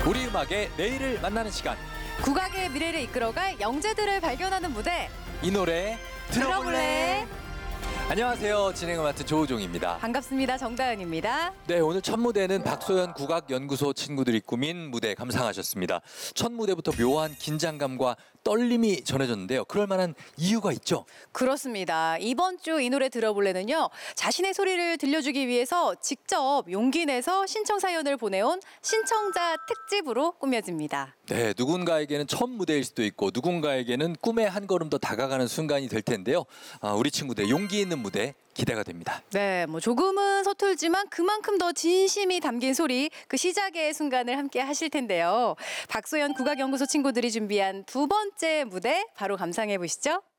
우리 음악의 내일을 만나는 시간. 국악의 미래를 이끌어갈 영재들을 발견하는 무대. 이 노래 들어볼래? 안녕하세요. 진행을 맡은 조우종입니다. 반갑습니다. 정다은입니다. 네, 오늘 첫 무대는 박소연 국악연구소 친구들이 꾸민 무대 감상하셨습니다. 첫 무대부터 묘한 긴장감과 떨림이 전해졌는데요. 그럴 만한 이유가 있죠? 그렇습니다. 이번 주 이 노래 들어볼래는요, 자신의 소리를 들려주기 위해서 직접 용기 내서 신청 사연을 보내온 신청자 특집으로 꾸며집니다. 네, 누군가에게는 첫 무대일 수도 있고 누군가에게는 꿈의 한 걸음 더 다가가는 순간이 될 텐데요. 우리 친구들 용기 있는 무대 기대가 됩니다. 네, 조금은 서툴지만 그만큼 더 진심이 담긴 소리, 그 시작의 순간을 함께 하실 텐데요. 박소연 국악연구소 친구들이 준비한 두 번째 무대 바로 감상해 보시죠.